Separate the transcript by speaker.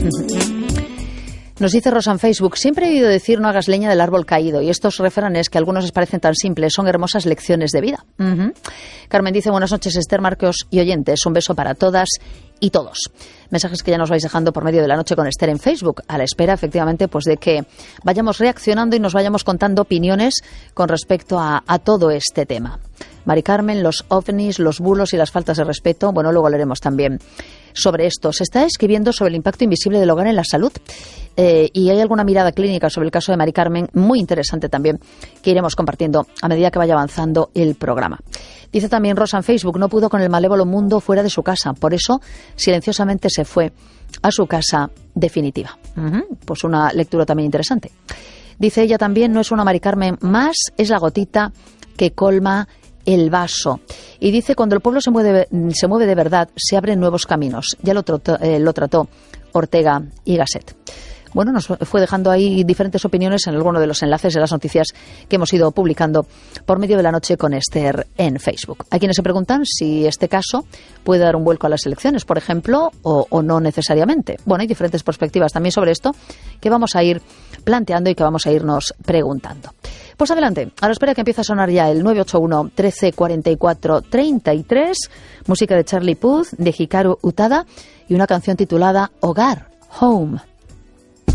Speaker 1: Nos dice Rosa en Facebook, siempre he oído decir no hagas leña del árbol caído, y estos refranes que a algunos les parecen tan simples son hermosas lecciones de vida. Carmen dice, buenas noches Esther, Marcos y oyentes, un beso para todas y todos. Mensajes que ya nos vais dejando por medio de La Noche con Esther en Facebook, a la espera efectivamente pues de que vayamos reaccionando y nos vayamos contando opiniones con respecto a todo este tema. Mari Carmen, los ovnis, los bulos y las faltas de respeto, bueno, luego hablaremos también sobre esto. Se está escribiendo sobre el impacto invisible del hogar en la salud y hay alguna mirada clínica sobre el caso de Mari Carmen, muy interesante también, que iremos compartiendo a medida que vaya avanzando el programa. Dice también Rosa en Facebook, no pudo con el malévolo mundo fuera de su casa, por eso silenciosamente se fue a su casa definitiva. Pues una lectura también interesante. Dice ella también, no es una Mari Carmen más, es la gotita que colma el vaso. Y dice, cuando el pueblo se mueve de verdad, se abren nuevos caminos. Ya lo trató Ortega y Gasset. Bueno, nos fue dejando ahí diferentes opiniones en alguno de los enlaces de las noticias que hemos ido publicando por medio de La Noche con Esther en Facebook. Hay quienes se preguntan si este caso puede dar un vuelco a las elecciones, por ejemplo, o no necesariamente. Bueno, hay diferentes perspectivas también sobre esto que vamos a ir planteando y que vamos a irnos preguntando. Pues adelante, a la espera que empiece a sonar ya el 981 13 44 33, música de Charlie Puth, de Hikaru Utada y una canción titulada Hogar, Home.